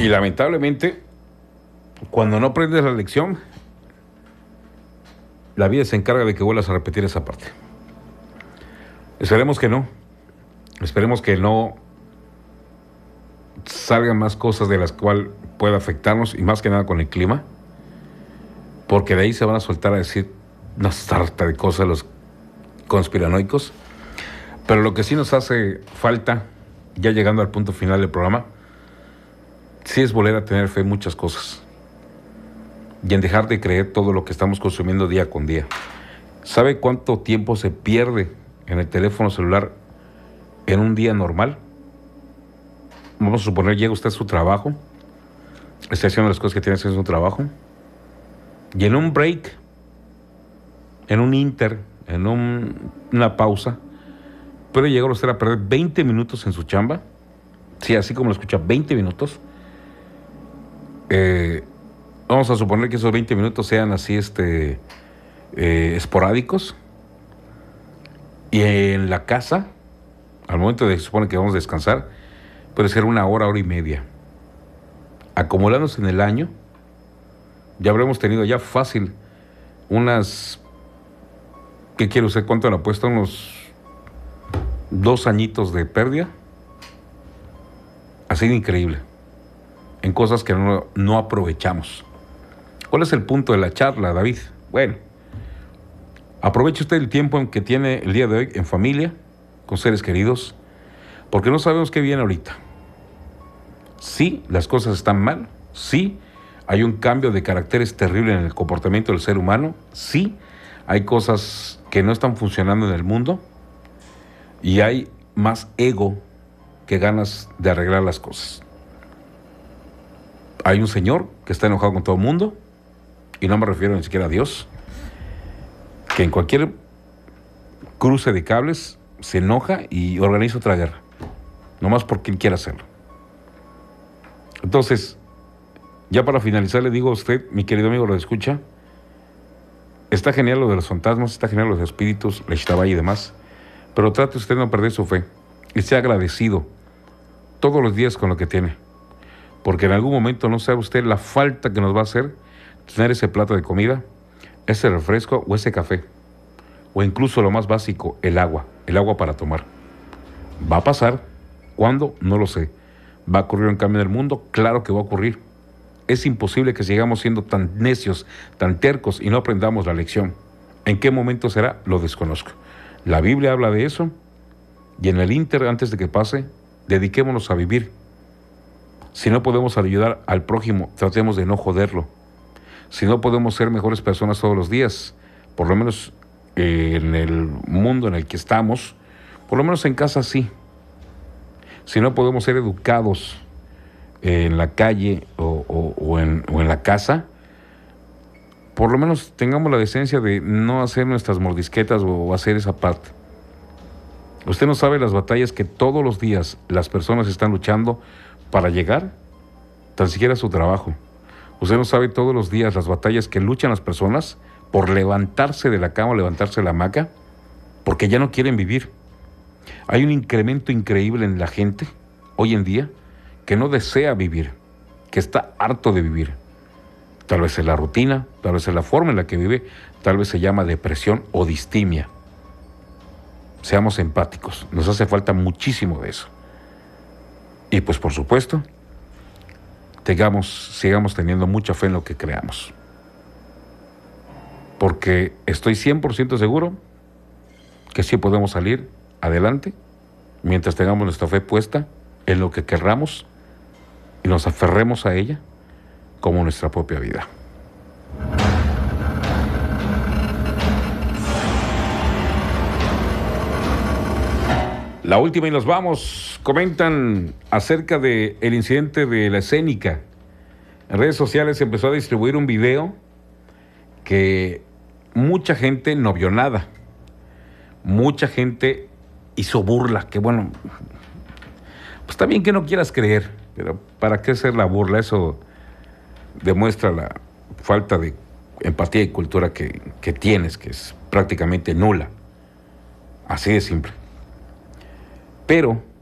Y lamentablemente, cuando no aprendes la lección, la vida se encarga de que vuelvas a repetir esa parte. Esperemos que no. Esperemos que no salgan más cosas de las cuales pueda afectarnos, y más que nada con el clima, porque de ahí se van a soltar a decir una sarta de cosas los conspiranoicos. Pero lo que sí nos hace falta, ya llegando al punto final del programa, sí es volver a tener fe en muchas cosas y en dejar de creer todo lo que estamos consumiendo día con día. ¿Sabe cuánto tiempo se pierde en el teléfono celular en un día normal? Vamos a suponer, llega usted a su trabajo, está haciendo las cosas que tiene que hacer en su trabajo, y en un break, en un inter, en una pausa, puede llegar usted a perder 20 minutos en su chamba. Sí, así como lo escucha, 20 minutos. Vamos a suponer que esos 20 minutos sean así esporádicos. Y en la casa, al momento de que se supone que vamos a descansar, puede ser una hora, hora y media. Acumulándose en el año, ya habremos tenido ya fácil unas... ¿Qué quiere usted? ¿Cuánto le apuesta? Unos 2 añitos de pérdida. Así de increíble. En cosas que no aprovechamos. ¿Cuál es el punto de la charla, David? Bueno, aproveche usted el tiempo en que tiene el día de hoy en familia, con seres queridos, porque no sabemos qué viene ahorita. Sí, las cosas están mal. Sí, hay un cambio de caracteres terrible en el comportamiento del ser humano. Sí, hay cosas que no están funcionando en el mundo. Y hay más ego que ganas de arreglar las cosas. Hay un señor que está enojado con todo el mundo, y no me refiero ni siquiera a Dios, que en cualquier cruce de cables se enoja y organiza otra guerra, nomás porque él quiere hacerlo. Entonces, ya para finalizar, le digo a usted, mi querido amigo, lo escucha, está genial lo de los fantasmas, está genial los espíritus, la Ixtabay y demás, pero trate usted de no perder su fe y sea agradecido todos los días con lo que tiene, porque en algún momento no sabe usted la falta que nos va a hacer tener ese plato de comida, ese refresco o ese café, o incluso lo más básico, el agua para tomar. ¿Va a pasar? ¿Cuándo? No lo sé. ¿Va a ocurrir un cambio en el mundo? Claro que va a ocurrir. Es imposible que sigamos siendo tan necios, tan tercos y no aprendamos la lección. ¿En qué momento será? Lo desconozco. La Biblia habla de eso, y en el ínter, antes de que pase, dediquémonos a vivir. Si no podemos ayudar al prójimo, tratemos de no joderlo. Si no podemos ser mejores personas todos los días, por lo menos en el mundo en el que estamos, por lo menos en casa sí. Si no podemos ser educados en la calle o en la casa, por lo menos tengamos la decencia de no hacer nuestras mordisquetas o hacer esa parte. Usted no sabe las batallas que todos los días las personas están luchando para llegar tan siquiera a su trabajo. Usted no sabe todos los días las batallas que luchan las personas por levantarse de la cama o levantarse de la hamaca, porque ya no quieren vivir. Hay un incremento increíble en la gente hoy en día que no desea vivir, que está harto de vivir. Tal vez es la rutina, tal vez es la forma en la que vive, tal vez se llama depresión o distimia. Seamos empáticos, nos hace falta muchísimo de eso. Y pues por supuesto, sigamos teniendo mucha fe en lo que creamos. Porque estoy 100% seguro que sí podemos salir adelante mientras tengamos nuestra fe puesta en lo que querramos y nos aferremos a ella como nuestra propia vida. La última y nos vamos. Comentan acerca del incidente de la escénica. En redes sociales se empezó a distribuir un video que mucha gente no vio nada. Mucha gente hizo burla, que bueno, pues está bien que no quieras creer, pero ¿para qué hacer la burla? Eso demuestra la falta de empatía y cultura que tienes, que es prácticamente nula. Así de simple. Pero